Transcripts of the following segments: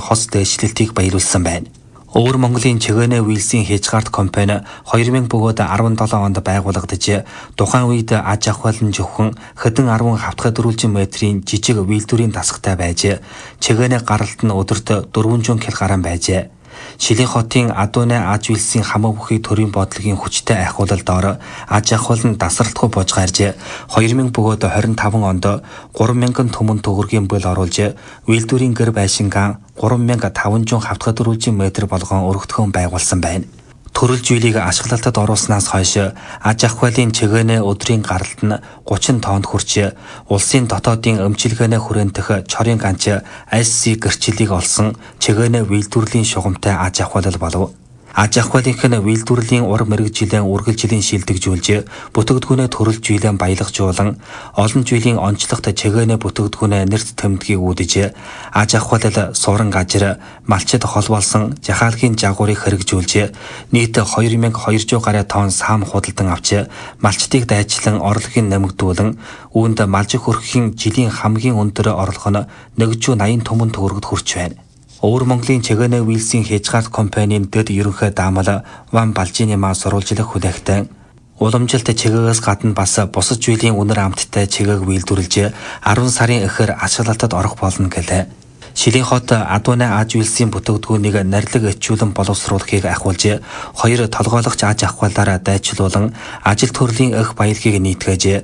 хос дэвшлэлтийг баяруулсан байна. Өвөр Монголын Чигэнэ Уилсийн Хежгард компани 2000 бөгөөд 17 онд байгуулагдаж тухайн үед аж ахуйлан зөвхөн хэдэн 10 хавтгай дөрвөлжин метрийн жижиг үйлдвэрийн дасгатай байж Чигэнэ гаралт нь өдөрт 400 кг байжээ. Шилийн хотын Адууны Аж Уилсийн хамаа бүхий төрийн бодлогын хүчтэй ахиулалдоор аж ахуйлан дасралтгүй бож гарж 2000 бөгөөд 25 онд 3000 түмэн төгрөгийн бүл оруулж үйлдвэрийн гэр байшингаан 3500 хавтгай дөрвөлжин метр болгон өргөдгөн байгуулсан байна. Төрөл зүйлийг ашиглалтад оруулснаас хойш аж ахуйлын Чигэнэ өдрийн гаралт нь 30 тонн хүрч улсын дотоодын өмчилгээнэ хүрээнтэх чорын ганч IC гэрчлэлийг олсон Чигэнэ үйлдвэрлэлийн шугамтай аж ахуйлал болов. Аж ахуйлынх нь үйлдвэрлэлийн ур мэрэгжилэн үргэлжлэн шилдэгжүүлж бүтээгдэхүүнээ төрөлж жилэн баялагжуулан олон жилийн онцлогт Чигэнэ бүтээгдэхүүнээ нэрт тэмдгийг үүдэж аж ахуйлал суурин гажир малчид холбоолсон жахаалгын жагуурыг хэрэгжүүлж нийт 2200 гаруй тонн саам худалдан авч малчдыг дайчлан орлогыг нэмэгдүүлэн үүнд малжих хөрөхийн жилийн хамгийн өндөр орлого нь 180 түмэн төгрөгөд хүрч байна. Өвөр Монголын Чигэнэ Уилсийн Хежгард компанийн дэд ерөнхий даамал Ван Балжинемаа сурвалжлах хүлээгтэн уламжилт чигээгээс гадна бас бусад зүйлийн үнэр амттай чигээг үйлдвэрлэж 10 сарын эхэр ашиглалтад орох болно гэлээ. Шилийн хот Адууны Аж Уилсийн бүтээгдэхүүнийг нарилаг ичүүлэн боловсруулахыг ахиулж хоёр толгойлогч аж ахуйлаараа дайчлуулан ажил төрлийн эх баялагийг нийтгэж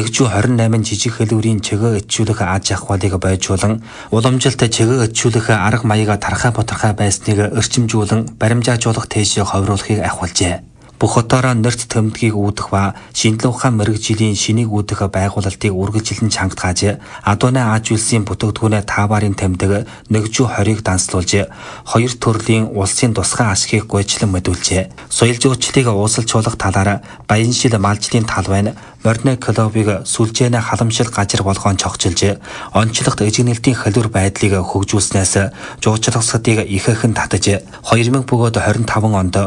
128 жижиг хэлбэрийн чигээ ичүүлэх аж ахуйлыг байжуулан уламжилт чигээ ичүүлэх арга маяга тархай бутархай байсныг өрчимжүүлэн баримжаажуулах тийш ховруулахыг ахиулжээ. Бүх хотоороо нэрт тэмдгийг үүдэх ба шинжилгээ ухаан мэрэгжлийн шинийг үүдэх байгуулалтыг үргэлжлэн чангатгааж Адууны Аж Уилсийн бүтээгдэхүүнээ тааварын тэмдэг 120-ыг данслуулж хоёр төрлийн улсын тусгай ашигыг гойчлон мэдүүлжээ. Соёл зүйчлэлийг уусалжуулах талаар Баяншил малжлын талбай нь Морны клубыг сүлжээнэ халамжил гажир болгоон цогцолж онцлогт эжигнэлтийн хэлбэр байдлыг хөгжүүлснээс жуулчлалсдыг ихэхэн татаж 2000 бөгөөд 25 онд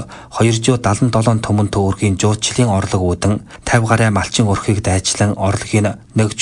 277 түмэн төгрөгийн жуулчлалын орлого үүдэн 50 гаруй малчин өрхийг дайчлан орлогыг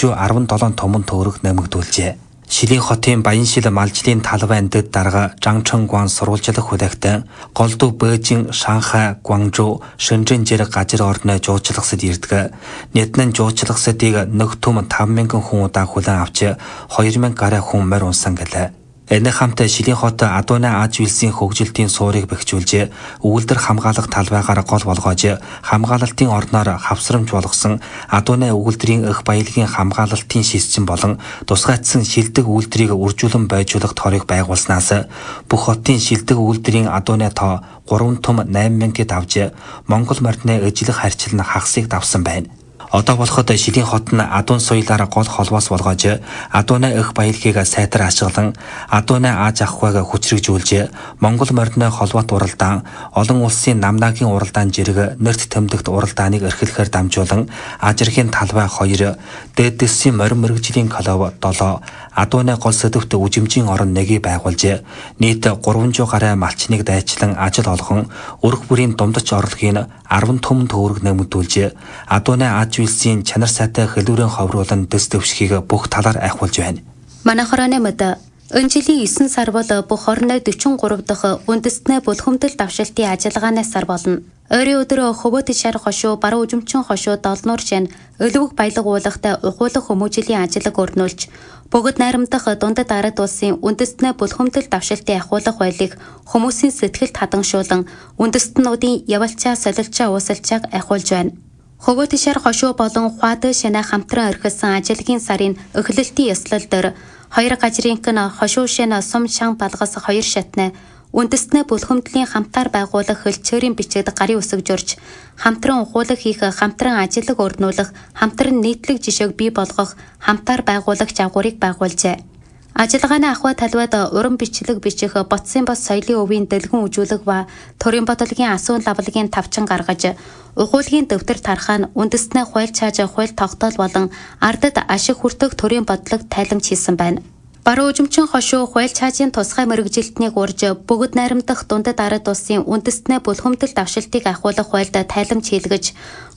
117 түмэн төгрөг нэмэгдүүлжээ. Шилийн хотын Баяншил малжлын талбайн дэд дарга Жангчонгуан сурвалжлах хүлээгтэн голдуу Бээжин, Шанхай, Гуанчжоу, Шэньчжэн зэрэг газар орны жуулчлалсад ирдэг. Нийтнэн жуулчлалсдыг нэг түм 5000 хүн удаа хүлээн авч 2000 гаруй хүн морь унсан гэлээ. Энэ хамт Шилийн хот Адууны Аж Уилсийн хөгжилтийн суурийг бэхжүүлж үйлдвэр хамгаалах талбайгаар гол болгоож хамгаалалтын орноор хавсрамж болгосон Адууны үйлдвэрийн эх баялагын хамгаалалтын шилжин болон тусгайцсан шилдэг үйлдвэрийг үржүүлэн байжуулах торыг байгуулснаас бүх хотын шилдэг үйлдвэрийн Адууны тоо 3 түм 8000-д авж Монгол морины ижлэх харьцал нь хагасыг давсан байна. Одоо болоход Шилийн хот нь Адуун соёлоор гол холбоос болгож Адууны эх баялагийг сайтар ашиглан Адууны аж ахуйг хүчрэгжүүлж Монгол морины холбоот уралдаан олон улсын намнаагийн уралдаан жирэг нэрт тэмдэгт уралдааныг эрхлэхээр дамжуулан ажирхийн талбай 2 дээдэсийн морин мэрэгжлийн клуб 7 Адууны гол сэдвт үжимжийн орон 1-ийг байгуулж нийт 300 гаруй малчныг дайчлан ажил олгон өрх бүрийн дундаж орлогыг 10 түмэн төгрөг нэмэгдүүлж Адууны Аж Уилсийн чанар сайтай хэлбэрийн ховруулан дэс дэвшгийг бүх талаар ахиулж байна. Манай хорооны мэд энэ жилийн 9 сар бол бүх орны 43 дахь үндэстний бүлхэмдэл давшилтын ажиллагааны сар болно. Ойрын өдөр хөвөт шар хошуу, баруун үжимчин хошуу, долнуур шин, өлөвг баялаг уулахтай ухуулах хүмүүжлийн ажиллаг өрнүүлж, бөгөд найрамдах дундад ард улсын үндэстний бүлхэмдэл давшилтын ахуулах байлыг хүмүүсийн сэтгэлд хадганшуулан үндэстнүүдийн явалчаа, солилчаа, уусалчааг ахиулж байна. Хөвөт шар хошуу болон хуад шинэ хамтран орхисон ажиллагийн сарын эхлэлтийн ёслол дээр хоёр гажрынх нь хошуу шинэ сум шан балгас хоёр шатны үндэстний бүлхэмдлийн хамтаар байгуулах хөлчөөрийн бичигд гарын үсэг журж хамтран ухуулах хийх, хамтран ажиллаг өрнүүлэх, хамтран нийтлэг жишээг бий болгох, хамтаар байгуулах жагуурыг байгуулжээ. Ажиллагааны ахуй талбайд уран бичлэг бичих, ботсын бос соёлын өвийн дэлгэн үзүүлэх ба төрийн бодлогын асуун лавлагын тавчин гаргаж, ухуулгын дэвтэр тархаа нь үндэстний хууль цааж хууль тогтоол болон ардад ашиг хүртэх төрийн бодлого тайламж хийсэн байна. Баруун үжимчин хошуу хууль цаажийн тусгай мэрэгжилтнийг урж бөгөд найрамдах дундад ард улсын үндэстний бүлхэмдэл давшилтыг ахиулах хуульд тайламж хийлгэж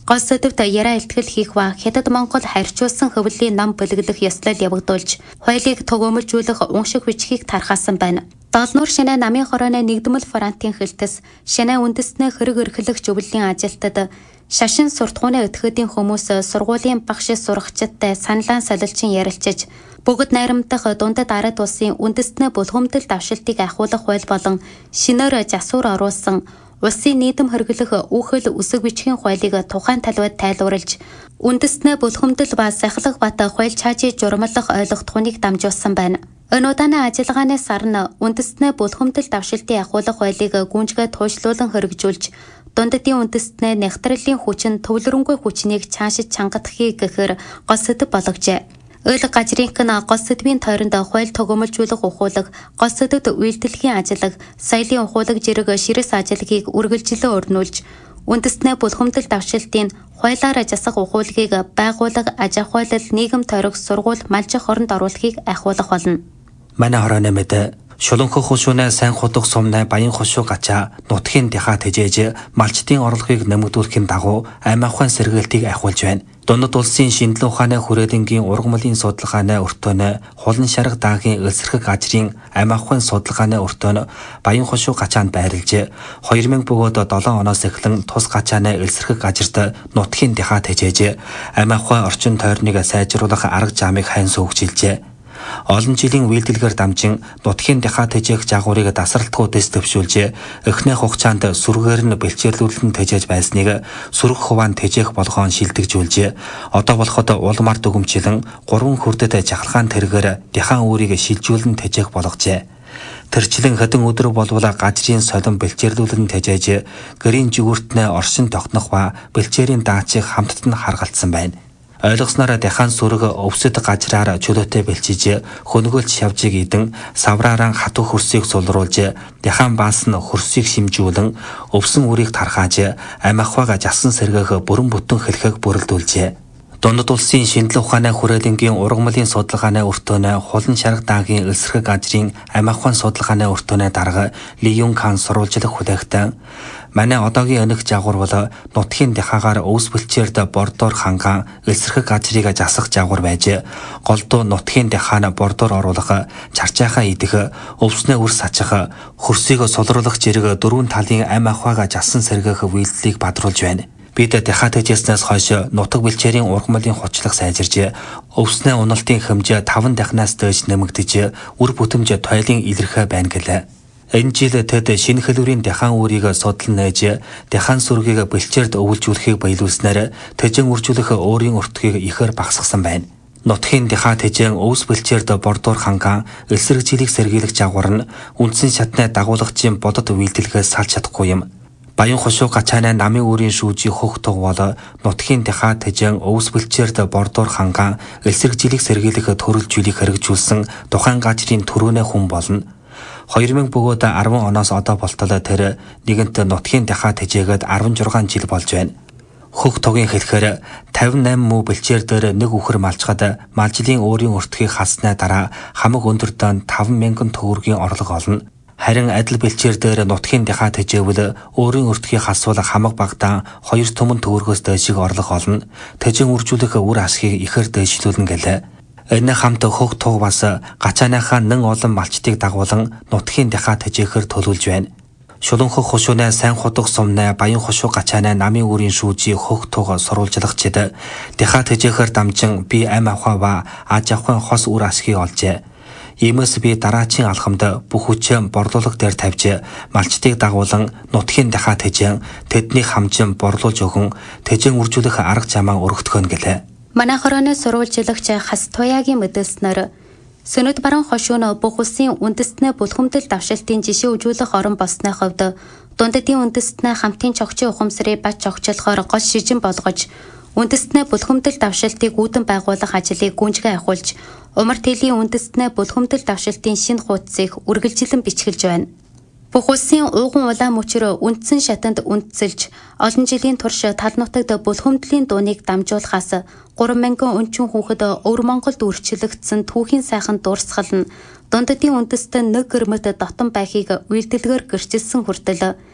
гол сэдвт яриа илтгэл хийх ба Хятад Монгол харьцуулсан хөвлийн нам бэлгэлэх ёслол явагдуулж, хуулийг төгөөмөлжүүлэх унших бичгийг тархаасан байна. Долнуур Шинэ намын хорооны нэгдмэл фронтын хэлтэс Шинэ үндэстний хэрэг эрхлэх зөвлөлийн ажилтад шашин суртахууны өтгөдийн хүмүүс сургуулийн багш сурагчдтай саналаан солилчин ярилцаж, бүгд найрамдах дундад ард улсын үндэстний булгамдал давшилтыг ахиулах хууль болон шинээр засвар оруулсан улсын нийтэм хэрэглэх үүхэл үсэг бичгийн хуулийг тухайн талбайд тайлбарлаж, үндэстний булгамдал ба сахилах бат хууль чаажийг журмалах ойлгохтхууныг дамжуулсан байна. Энэ удаагийн ажиллагааны сар нь үндэстний булгамдал давшилтын ахиулах хуулийг гүнжгээ туйлшлуулан хэрэгжүүлж, дундадын үндэстний нягтралын хүчин төвлөрөнгүй хүчнийг чаашид чангадахыг гэхээр гол сэдэв болгожээ. Ойл гажрынх нь гол сэдвийн тойронд хууль төгөөмөлжүүлэх ухуулаг, гол сэдэвт үйлдэлхийн ажиллаг, соёлын ухуулаг зэрэг ширэс ажиллагийг үргэлжлэн өрнүүлж, үндэстний булгамдал давшилтын хуулиар засах ухуулгийг байгууллага, аж ахуйлал, нийгэм тойрог, сургууль, малжих оронд оруулахыг ахиулах болно. Манай хорооны мэд Шуланхөх хушууны сайн хутг сумны баян хушуу гачаа нутгийн дахаа тэжээж малчдын орлогыг нэмэгдүүлэхийн дагуу аймаг ухаан сэргээлтийг ахиулж байна. Дундад улсын шинжилгээ ухааны хүрээлэнгийн ургамлын судалгааны өртөөний хулан шарга даагийн элсэрхэг ажрын аймаг ухаан судалгааны өртөөний баян хушуу гачаанд байрлаж 2000 бөгөөд 7 оноос эхлэн тус гачааны элсэрхэг ажирт нутгийн дахаа тэжээж аймаг ухаан орчин тойрныг сайжруулах арга замыг хайн суугжилжээ. Олон жилийн үйлдэлгээр дамжин нутгийн дахаа тэжээх жагуурыг дасралтгүйдээс төвшүүлж, эхний хугацаанд сүргээр нь бэлчээрлүүлэн тэжээж байсныг сүрэг хуваан тэжээх болгоон шилдэгжүүлж, одоо болоход улмаар дүгэмжлэн 3 хүрдэд жахалгаан тэргээр дахаан үүрийг шилжүүлэн тэжээх болгожээ. Тэрчлэн хэдэн өдөр болвол гажрын солон бэлчээрлүүлэн тэжээж, гэрийн жигүүртнээ оршин тогтнох ба бэлчээрийн даачийг хамтд нь харгалцсан байна. Ойлгосноор дахаан сүрэг өвсөд гажраар чөлөөтэй бэлчиж хөнгөлж шавжиг идэн савраараа хатуу хөрсийг сулруулж дахаан баас нь хөрсийг шимжүүлэн өвсөн үрийг тархааж амахвага жасан сэргээх бүрэн бүтэн хэлхэг бүрэлдүүлжээ. Дундад улсын шинжилгээ ухааны хүрээлэнгийн ургамлын судалгааны өртөөний хулан шарга даагийн элсэрхэг ажрын аймаг ухаан судалгааны өртөөний дарга Ли Юн Кан сурвалжлах хүлээгтэн манай одоогийн өнөх жагуур бол нутгийн дахаагаар өвс бэлчээрд бордоор хангаан элсэрхэг ажрыг засах жагуур байж голдуу нутгийн дахаана бордоор оруулах, чарчаахаа идэх, өвснөө үрс сачих, хөрсийг сулруулах зэрэг дөрвөн талын аймаг ухаага жасан сэргээх үйлдэлийг бадруулж байна. Бид дахаа тэжээснээс хойш нутаг бэлчээрийн ургамлын хучлах сайжирж, өвснөө уналтын хэмжээ 5 дахинаас дээш нэмэгдэж, үр бүтэмж тойлын илэрхэ байна гэлээ. Энэ жил тэд шинэ хэлбэрийн дахаан үүрийг судалн нээж, дахаан сүргийг бэлчээрд өвлжүүлэхийг баялуулснаар тэжэн үржүүлэх өөрийн өртгийг ихээр багасгасан байна. Нутгийн дахаа тэжэн өвс бэлчээрд бордоор хангаан элсэрэг жилийг сэргийлэх жагвар нь үндсэн шатны дагуулагчийн бодод үйлдэлгээс салж чадахгүй юм. Баян хушуу гачааны намын үүрийн шүүжийн хөх тугвол нутгийн дахаа тэжэн өвс бэлчээрд бордоор хангаан элсэрэг жилийг сэргийлэх төрөл зүйлийг хэрэгжүүлсэн тухайн гажрын төрөөнөө хүн болно. 2000 бөгөөд 10 оноос одоо болтол тэр нэгэнт нутгийн дахаа тэжээгээд 16 жил болж байна. Хөх тогийн хэлэхээр 58 муу бэлчээр дээр нэг үхэр малчхад малжлын өөрийн өртгийг хаснаа дараа хамаг өндөр дан 5000 төгрөгийн орлого олно. Харин адил бэлчээр дээр нутгийн дахаа тэжээвэл өөрийн өртгийг хасвал хамаг багтаа 2 түмэн төгрөгөөс дээшиг орлого олно. Тэжэн үржүүлэх үр ашгийг ихээр дээшлүүлнэ гэлээ. Энэ хамт хөх туг бас гачааныхаа нэн олон малчдыг дагуулan нутгийн дахаа тэжээхээр төлөвлөж байна. Шуланхөх хушууны сайн хутг сумны баян хушуу гачааны намын үүрийн шүүжийн хөх туг сурвалжлагчид дахаа тэжээхээр дамжин би ам авхаа ба аж ахуйн хос үр ашгийг олжээ. Иймээс би дараачийн алхамд бүх хүчээ борлуулга дээр тавьж малчдыг дагуулan нутгийн дахаа тэжээн тэдний хамжин борлуулж өгөн тэжээн үржүүлэх арга замаа өргөтгөн гэлээ. Манай хорооны сурвалжлагч Хас Туяагийн мэдээлснээр Сөнөд баруун хошууны бүх улсын үндэстний булгамдал давшилтын жишээ үзүүлэх орон болсны хувьд дундадын үндэстний хамтын чогчийн ухамсарыг бач чогчлохоор гол шижин болгож үндэстний булгамдал давшилтыг үүдэн байгуулах ажлыг гүнжгээ ахиулж умар тэлийн үндэстний булгамдал давшилтын шинэ хуудсыг үргэлжлэн бичгэлж байна. Бүх улсын ууган улаан мөчрө үндсэн шатанд үндсэлж олон жилийн турш тал нутагт булгамдлын дууныг дамжуулахаас 3000 өнчин хүүхэд өвөр Монголд үрчлэгдсэн түүхийн сайхан дурсгал нь дундадын үндэстэн нэг гэрмэт дотон байхыг үйлдэлгээр гэрчилсэн хүртэл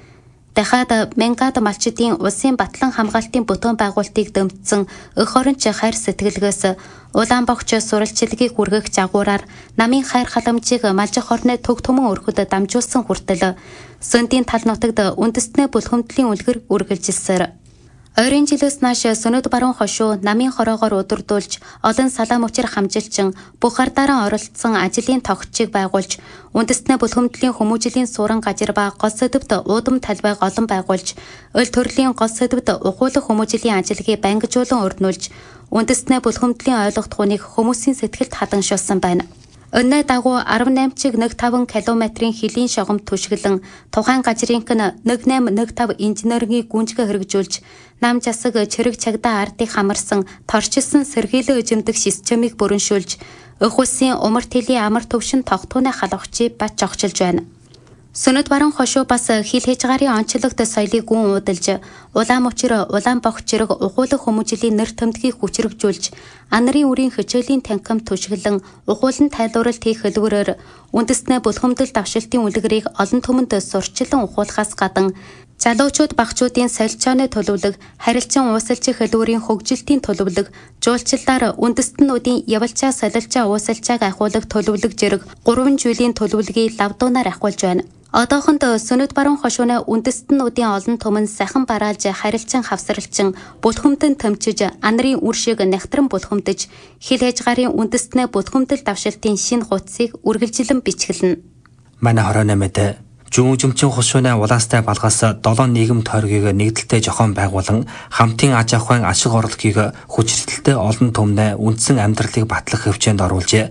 Дахиад Менгад малчдын улсын батлан хамгаалтын бүтээн байгуулалтыг дэмжсэн өх оронч хайр сэтгэлгээс Улаанбагч суралцлагыг хүргэх жагуураар намын хайр халамжийг малжих орны төг түмэн өрхөд дамжуулсан хүртэл Сөндийн тал нутагт үндэстний бүлхэмтлийн үлгэр үргэлжилсээр ойрын жилээс нааш Сөнөд баруун хошуу намын хороогоор удирдуулж олон салаа мөчир хамжилчин бүх ардаараа оролцсон ажлын тогтчийг байгуулж үндэстний бүлхэмтлийн хүмүүжлийн суурин газар ба гол сэдвт уудам талбайг олон байгуулж өл төрлийн гол сэдвт ухуулах хүмүүжлийн ажлыг бангижуулан өрнүүлж үндэстний бүлхэмтлийн ойлгох хүнийг хүмүүсийн сэтгэлд хадганшуулсан байна. Өнөө дагуу 18.15 км-ийн хилийн шогомд түшгэлэн тухайн газрынх нь 1815 инженерийн гүнжгэ хэрэгжүүлж нам засаг чирэг чагдаа ардыг хамарсан торчилсан сэргийлэн эзэмдэх системийг бүрэншүүлж өх улсын умар тэлийн амар төвшин тогтууны халавчийг бат жогчилж байна. Сөнөд баруун хошуу бас хил хязгаарын онцлогт соёлыг гүн уудалж улаан мөчир улаан богч чирэг ухуулах хүмүүжлийн нэр томдгийг хүчрэгжүүлж анарын үрийн хичээлийн танхим түшгэлэн ухуулан тайлбарлалт хийх хэлбэрээр үндэстний бүлхэмдэл давшилтын үлгэрийг олон түмэнд сурчлан ухуулахаас гадна залуучууд багчуудын солилцооны төлөвлөг, харилцан уусалчих хэлбэрийн хөгжилтийн төлөвлөг, жуулчлалаар үндэстнүүдийн явалчаа солилцоо уусалчааг ахуулах төлөвлөг зэрэг 3 жилийн төлөвлөгийг лавдуунаар ахуулж байна. Одоохонд Сөнөд баруун хошууны үндэстнүүдийн олон түмэн сахан бараалж харилцан хавсралчин бүлхэмдэн төмчиж анарын үр шиг нягтран бүлхэмдэж хил хязгаарын үндэстний бүлхэмдэл давшилтын шинэ хуудсыг үргэлжилэн бичгэлнэ. Манай 28-д Жүмжимчин хошууны улаастай балгаас 7 нийгэм тойргийг нэгдэлтэй зохион байгуулан хамтын аж ахуйн ашиг орлогыг хүчирхэлтэй олон түмнээ үндсэн амьдралыг батлах хөвчөнд оруулж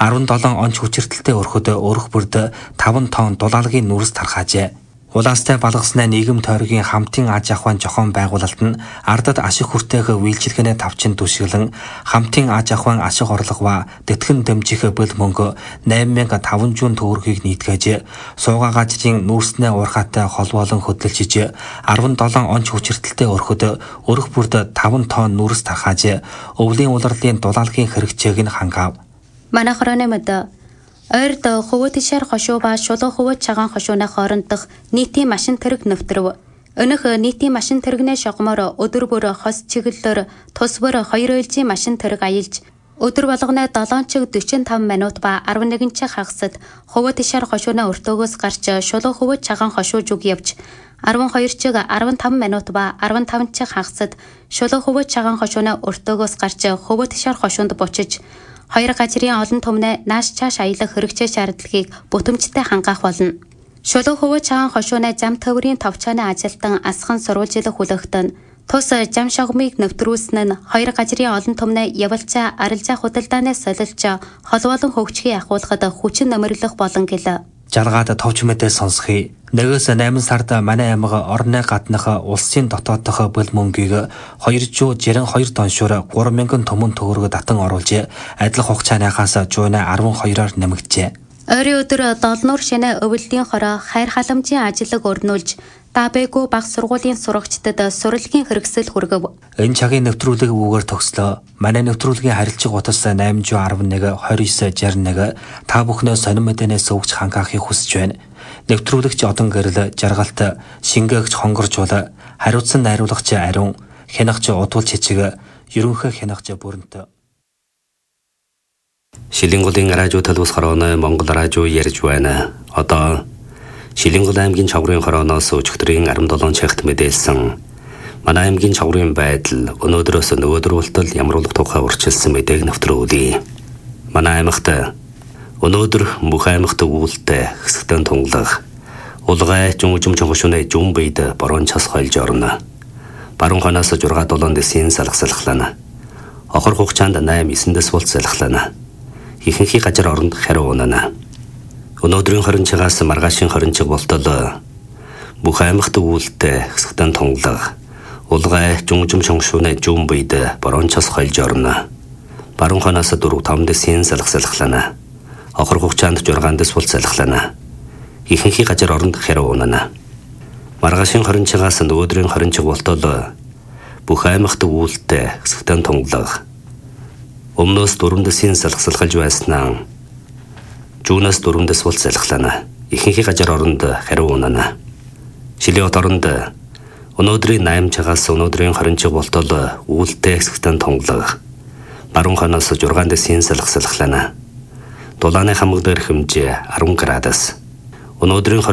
17 онц хүчирхэлтэй өрхөд өрх бүрд 5 тонн дулаалгын нүрс тархаажээ. Улаастай балгаснаа нийгэм тойргийн хамтын аж ахуйн зохион байгуулалт нь ардад ашиг хүртээх үйлчилгээний тавчин түшгэлэн хамтын аж ахуйн ашиг орлого ба тэтгэн дэмжих бэл мөнгө 8500 төгрөгийг нийтгээж суугаагажрын нүүрснээ уурхаатай холбоолон хөдөлж 17 онц хүчирхэлтэй өрхөд өрх бүрд 5 тонн нүрс тархааж өвлийн улирлын дулаалгын хэрэгцээг нь хангав. Манай хрономд ойрд хувь тишэр хошуу ба шулуу хувь цагаан хошууны хоорондох нийтийн машин тэрэг нэвтрв. Өнөх нийтийн машин тэрэгний шогмоор өдөр бүр хос чиглэлээр тус бүр 2 ээлжийн машин тэрэг аялж өдөр болгоны 7:45 минут ба 11 хагасд хувь тишэр хошууны өртөөгөөс гарч шулуу хувь цагаан хошуу зүг явж 12:15 минут ба 15 хагасд шулуу хувь цагаан хошууны өртөөгөөс гарч хувь тишэр хошуунд бочиж хоёр газрын олон түмнээ нааш чааш аялах хэрэгцээ шаардлагыг бүтэмжтэй хангаах болно. Шулуу хувь цагаан хошууны зам төврийн товчооны ажилтан асхан сурвалжилах хүлээгтэн тус зам шогмыг нэвтрүүлсэн нь хоёр газрын олон түмнээ явалчаа арилжаа худалдааны солилж холбоолон хөгжихийг ахуулахад хүчин нэмэрлэх болон гэлээ. Жаргаад товч мэдээ сонсхий. Нэгээс 8 сард манай аймаг орны гаднах улсын дотоодох бэл мөнгийг 262 тоншуур 3000 түмэн төгрөг татан оруулж адил хугацааныхаас жууна 12-оор нэмэгджээ. Ойрын өдөр долнуур шинэ өвөллийн хороо хайр халамжийн ажлыг өрнүүлж Табэгүү баг сургуулийн сурагчдад сурлагын хэрэгсэл хүргэв. Энэ цагийн нэвтрүүлэг үгээр төгслөө. Манай нэвтрүүлгийн харилцаг утас 811 2961 та бүхнээ сонин мэдээнээс өгч хангаахыг хүсэж байна. Нэвтрүүлэгч одон гэрэл жаргалт шингээгч хонгоржуул хариуцсан найруулагч ариун хянагч удвал чичиг ерөнхий хянагч бүрэнт. Шилэнгулын радио төлөвс хорооны Монгол радио ярьж байна. Одоо Шилэнгул аймгийн чаврын хорооноос өчигдрийн 17 цагт мэдээлсэн. Манай аймгийн чаврын байдал өнөөдрөөс нөгөөдөр болтол ямар улах тухай урьдчилсан мэдээг нэвтрүүлье. Манай аймагт өнөөдөр бүх аймагт үүлдээ хэсэгтэн тунгалах улгай жүмжим чонгошны жүм бийд борон час хойлж орно. Баруун ханаас 6-7 дэсийн салхалхлана. Охор хугацаанд 8-9 дэс болт салхална. Ихэнхий газар оронд хариу унана. Өнөөдрийн 20-аас маргаашийн 20 болтол бүх аймагт үүлдээ хэсэгтэн тунгалах улгай жүмжим чонгошны жүм бийд борон час хойлж орно. Баруун ханаас 4-5 дэсийн салхалхлана. Охор хугацаанд 6 дэс болт салхална. Ихэнхий газар оронд хариу унана. Маргаашийн 20-аас өнөөдрийн 20 болтол бүх аймагт үүлдээ хэсэгтэн тунгалах өмнөөс 4 дэсийн салхалж байснаа Жуунаас 4 дэс болт салхална. Ихэнхий газар оронд хариу унана. Шилийн хот оронд өнөөдрийн 8 цагаас өнөөдрийн 20 болтол үүлтэй хэсэгтэн тунгалаг. Баруун хойноос 6 дэсийн салхална. Дулааны хамаг дээр хэмжээ 10 градус. Өнөөдрийн